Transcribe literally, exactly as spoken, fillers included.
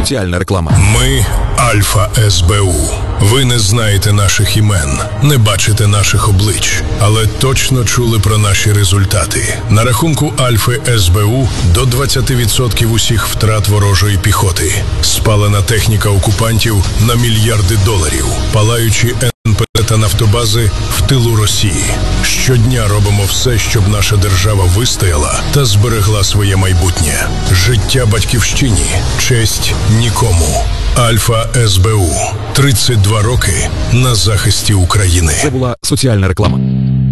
Соціальна реклама. Ми Альфа Ес Бе У. Ви не знаєте наших імен, не бачите наших облич, але точно чули про наші результати. На рахунку Альфи Ес Бе У до двадцять відсотків усіх втрат ворожої піхоти. Спалена техніка окупантів на мільярди доларів. Палаючі ен пе та нафтобази в тилу Росії. Щодня робимо все, щоб наша держава вистояла та зберегла своє майбутнє. Життя батьківщині, честь нікому. Альфа Ес Бе У. тридцять два роки на захисті України. Це була соціальна реклама.